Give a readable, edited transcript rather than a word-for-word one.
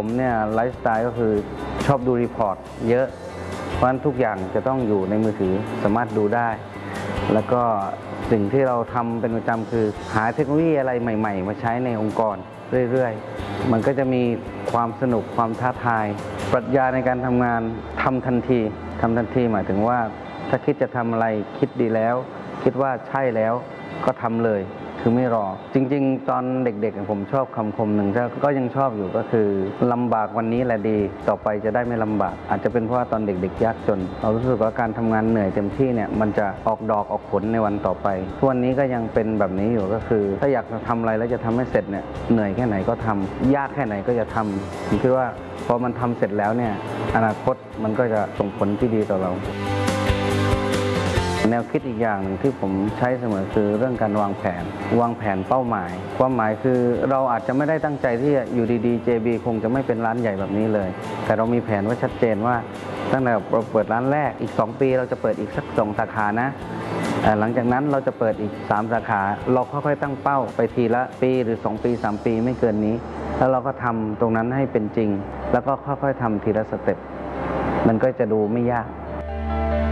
เนี่ยไลฟ์สไตล์ก็คือชอบดูรีพอร์ตเยอะเพราะฉะนั้นทุกอย่างจะต้องอยู่ในมือถือสามารถดูได้ แล้วก็สิ่งที่เราทำเป็นประจำคือหาเทคโนโลยีอะไรใหม่ๆมาใช้ในองค์กรเรื่อยๆมันก็จะมีความสนุกความท้าทายปรัชญาในการทำงานทำทันทีหมายถึงว่าถ้าคิดจะทำอะไรคิดดีแล้วคิดว่าใช่แล้วก็ทำเลยคือไม่รอจริงๆตอนเด็กๆผมชอบคำคมหนึ่งก็ยังชอบอยู่ก็คือลำบากวันนี้แหละดีต่อไปจะได้ไม่ลำบากอาจจะเป็นเพราะว่าตอนเด็กๆยากจนเรารู้สึกว่าการทำงานเหนื่อยเต็มที่เนี่ยมันจะออกดอกออกผลในวันต่อไปทุกวันนี้ก็ยังเป็นแบบนี้อยู่ก็คือถ้าอยากจะทำอะไรแล้วจะทำให้เสร็จเนี่ยเหนื่อยแค่ไหนก็ทำยากแค่ไหนก็จะทำผมคิดว่าพอมันทำเสร็จแล้วเนี่ยอนาคตมันก็จะส่งผลที่ดีต่อเราแนวคิดอีกอย่างหนึ่งที่ผมใช้เสมอคือเรื่องการวางแผนเป้าหมายความหมายคือเราอาจจะไม่ได้ตั้งใจที่อยู่ดีๆ JB คงจะไม่เป็นร้านใหญ่แบบนี้เลยแต่เรามีแผนไว้ชัดเจนว่าตั้งแต่เราเปิดร้านแรกอีก2 ปีเราจะเปิดอีกสัก2 สาขานะหลังจากนั้นเราจะเปิดอีก3 สาขาเราค่อยๆตั้งเป้าไปทีละปีหรือ2 ปี3 ปีไม่เกินนี้แล้วเราก็ทำตรงนั้นให้เป็นจริงแล้วก็ค่อยๆทำทีละสเต็ปมันก็จะดูไม่ยาก